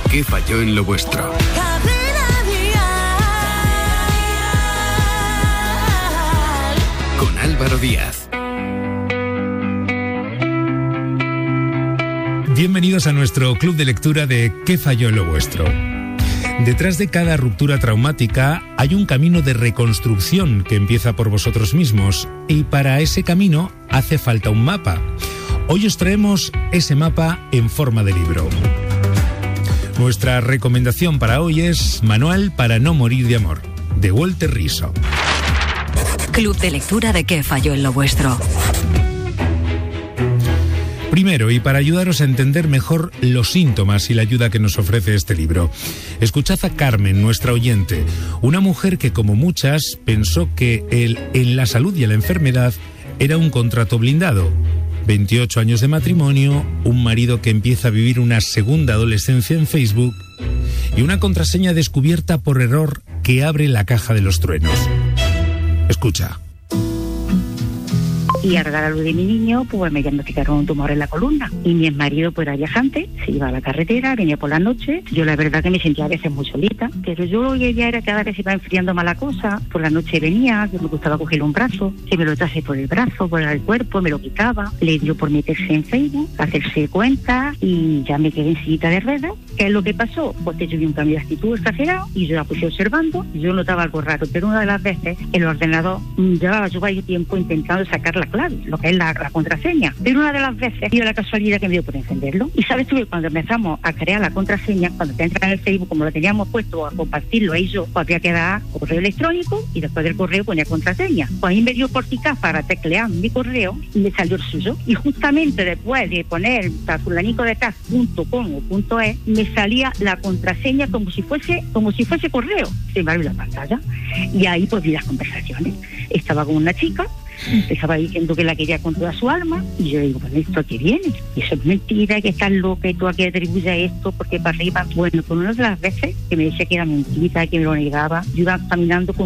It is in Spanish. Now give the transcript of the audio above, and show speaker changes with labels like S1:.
S1: ¿Qué falló en lo vuestro? Con Álvaro Díaz.
S2: Bienvenidos a nuestro club de lectura de ¿Qué falló en lo vuestro? Detrás de cada ruptura traumática hay un camino de reconstrucción que empieza por vosotros mismos, y para ese camino hace falta un mapa. Hoy os traemos ese mapa en forma de libro. Nuestra recomendación para hoy es Manual para no morir de amor, de Walter Rizzo.
S3: Club de lectura de ¿Qué falló en lo vuestro?
S2: Primero, y para ayudaros a entender mejor los síntomas y la ayuda que nos ofrece este libro, escuchad a Carmen, nuestra oyente, una mujer que, como muchas, pensó que en la salud y en la enfermedad era un contrato blindado. 28 años de matrimonio, un marido que empieza a vivir una segunda adolescencia en Facebook y una contraseña descubierta por error que abre la caja de los truenos. Escucha.
S4: Y a la luz de mi niño, pues me diagnosticaron un tumor en la columna. Y mi marido, pues era viajante, se iba a la carretera, venía por la noche. Yo la verdad que me sentía a veces muy solita, pero yo lo que ya era cada vez se iba enfriando más la cosa. Por la noche venía, yo me gustaba cogerle un brazo, que me lo trase por el brazo, por el cuerpo, me lo quitaba. Le dio por meterse en Facebook, hacerse cuenta, y ya me quedé en sillita de ruedas. ¿Qué es lo que pasó? Pues que yo vi un cambio de actitud exagerado y yo la puse observando. Yo notaba algo raro, pero una de las veces el ordenador llevaba yo varios tiempo intentando sacar la clave, lo que es la contraseña. Pero una de las veces dio la casualidad que me dio por encenderlo. Y sabes tú que cuando empezamos a crear la contraseña, cuando te entras en el Facebook, como lo teníamos puesto a compartirlo ahí yo, pues había que dar correo electrónico y después del correo ponía contraseña. Pues a mí me dio por picar para teclear mi correo y me salió el suyo. Y justamente después de poner fulanicodetrás.com o .es, me salía la contraseña como si fuese correo. Se me abrió la pantalla y ahí pues vi las conversaciones. Estaba con una chica, estaba diciendo que la quería con toda su alma, y yo digo, pues ¿esto a qué viene? Y eso es mentira, que estás loca y tú a qué atribuyes esto, porque para arriba. Bueno, con una de las veces que me decía que era mentira, que me lo negaba, yo iba caminando con